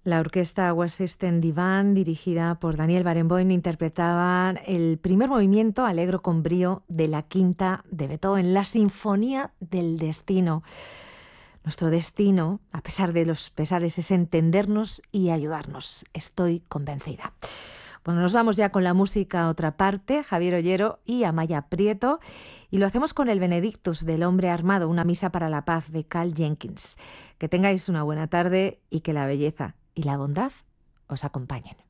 La orquesta West Eastern Divan, dirigida por Daniel Barenboim, interpretaba el primer movimiento, Allegro con brío, de la quinta de Beethoven, la Sinfonía del Destino. Nuestro destino, a pesar de los pesares, es entendernos y ayudarnos. Estoy convencida. Bueno, nos vamos ya con la música a otra parte, Javier Ollero y Amaya Prieto, y lo hacemos con el Benedictus del hombre armado, una misa para la paz de Carl Jenkins. Que tengáis una buena tarde y que la belleza y la bondad os acompañen.